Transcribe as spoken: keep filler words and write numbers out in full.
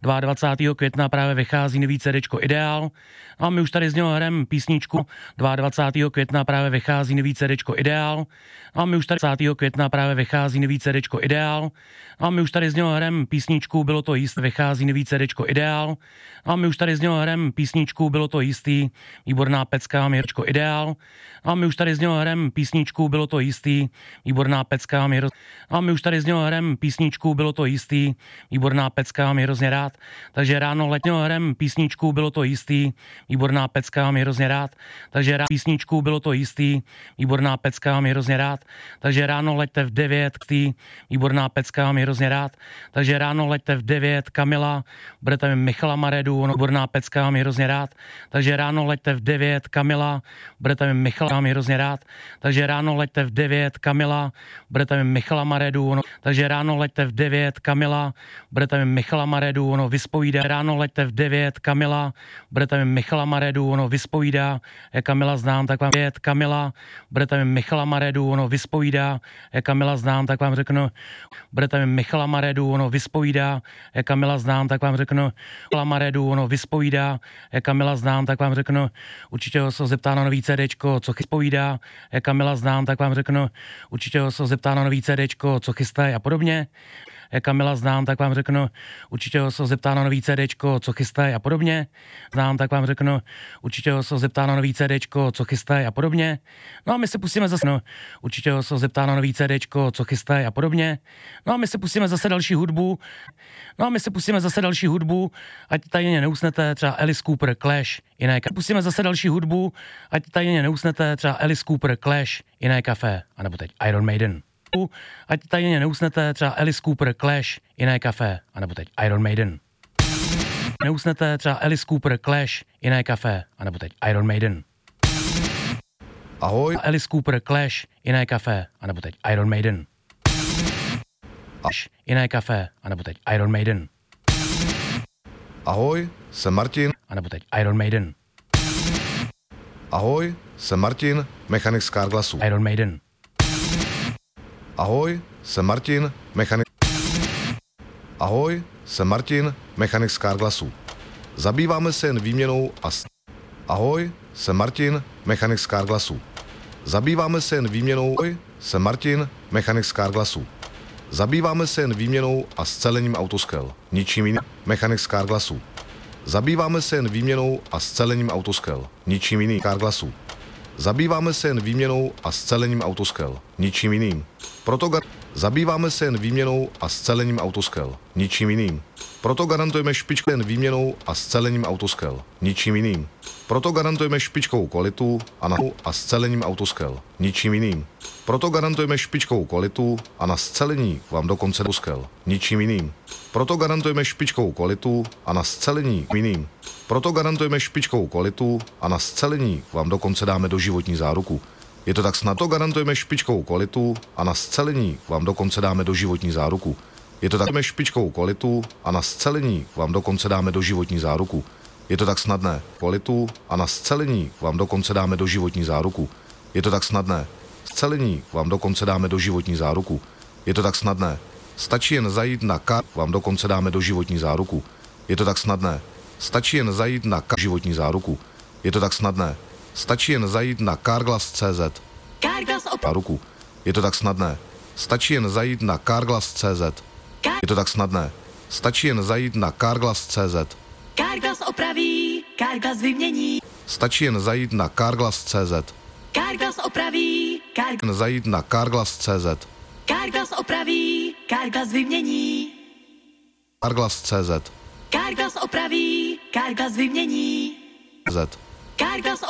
dvacátého druhého května právě vychází nový CDčko Ideál. A my už tady z něho hrajeme písničku. dvacátého druhého května právě vychází nový CDčko Ideál. A my už tady dvacátého května právě vychází nový CDčko Ideál. A my už tady z něho hrajeme písničku, bylo to jistý, vychází nový CDčko Ideál. A my už tady z něho hrajeme písničku, bylo to jistý, výborná pecka, Měrčko Ideál. A my už tady z něho hrajeme písničku, bylo to jistý, výborná pecka, mě roz... A my už tady z něho hrajeme písničku, bylo to jistý, výborná pecka, mě hrozně rád. Takže ráno letního hrajeme písničku, bylo to jistý, výborná pecka, mě hrozně rád. Takže ráno písničku, bylo to jistý, výborná pecka, mě hrozně rád. Takže ráno leďte v devět, tý, výborná pecka, mě hrozně rád. Takže ráno leďte v devět, Kamila, budete mi Michala Maredu, ono výborná pecka, mě hrozně rád. Takže ráno leďte v devět, Kamila, budete mi Michala, mě hrozně rád. Takže ráno leďte v devět, Kamila, budete mi Michala Maredu, ono, takže ráno leďte v devět, Kamila, budete mi Michala Maredu, ono vyspovídá. Ráno leďte v devět, Kamila, budete mi Michala Maredu, ono vyspovídá. Jak Kamila znám, tak vám devět, Kamila, budete mi Michala Maredu, ono vyspovídá. Jak Kamila znám, tak vám řeknu, budete mi Michala Maredu, ono vyspovídá. Jak Kamila znám, tak vám řeknu, Michala Maredu, ono vyspovídá. Jak Kamila znám, tak vám řeknu, určitě ho se zeptá na nový CDčko, co chyspovídá. Jak Kamila znám, tak vám řeknu, určitě ho se zeptá na nový CDčko, co chystají a podobně. Jak Kamila znám, tak vám řeknu, určitě ho se zeptá na nový CDčko, co chystají a podobně. Znám, tak vám řeknu, určitě ho se zeptá na nový CDčko, co chystají a podobně. No a my se pustíme zase, no, určitě ho se zeptá na nový CDčko, co chystají a podobně. No a my se pustíme zase další hudbu. No a my se pustíme zase další hudbu, ať tady neusnete, třeba Alice Cooper, Clash, jiné kafe. Pustíme zase další hudbu, ať tady neusnete, třeba Alice Cooper, Clash, jiné kafe, anebo teď Iron Maiden. Ať tady neusnete, třeba Alice Cooper, Clash, jiné kafe, anebo teď Iron Maiden. Neusnete, třeba Alice Cooper, Clash, jiné kafe, anebo teď Iron Maiden. Ahoj. Alice Cooper, Clash, jiné kafe, anebo teď Iron Maiden. Jiné kafe, anebo teď Iron Maiden. Ahoj, jsem Martin. Anebo teď Iron Maiden. Ahoj, jsem Martin, mechanik z Carglassu. Iron Maiden. Ahoj, jsem Martin, mechanik. Ahoj, jsem Martin, mechanik z Carglassu. Zabýváme se jen výměnou a... Ahoj, jsem Martin, mechanik z Carglassu. Zabýváme se jen výměnou... Ahoj, jsem Martin, mechanik z Carglassu. Zabýváme se jen výměnou a scelením autoskel. Ničím jiným. Mechanik z Carglassu. Zabýváme se jen výměnou a scelením autoskel. Ničím jiným. Carglassu. Zabýváme se jen výměnou a scelením autoskel. Ničím jiným. Proto gar... Zabýváme se jen výměnou a scelením autoskel. Ničím jiným. Proto garantujeme špičku jen výměnou a scelením autoskel. Ničím jiným. Proto garantujeme špičkovou kvalitu a na a scelením autoskel. Ničím jiným. Proto garantujeme špičkovou kvalitu a na scelení vám dokonce autoskel. Ničím jiným. Proto garantujeme špičkovou kvalitu a na scelení jiným. Proto garantujeme špičkovou kvalitu a na scelení vám dokonce dáme doživotní záruku. Je to tak snad, to garantujeme špičkovou kvalitu a na scelení vám dokonce dáme doživotní záruku. Je to tak, špičkovou kvalitu a na scelení vám dokonce dáme doživotní záruku. Je to tak snadné. Kvalitu a na scelení vám dokonce dáme doživotní záruku. Je to tak snadné. Scelení vám dokonce dáme doživotní záruku. Je to tak snadné. Stačí jen zajít na K, vám dokonce dáme doživotní záruku. Je to tak snadné. Stačí jen zajít na K, životní záruku. Je to tak snadné. Stačí jen zajít na Carglass tečka cé zet. Carglass op... Záruku. Je to tak snadné. Stačí jen zajít na Carglass tečka cé zet. Car... Je to tak snadné. Stačí jen zajít na Carglass tečka cé zet. Carglass opraví, Carglass vymění. Stačí jen zajít na Carglass tečka cé zet. Carglass opraví, Carglass... Jen zajít na Carglass tečka cé zet. Carglass opraví, Carglass vymění. Carglass tečka cé zet. Carglass opraví, Carglass vymění. Z. Carglass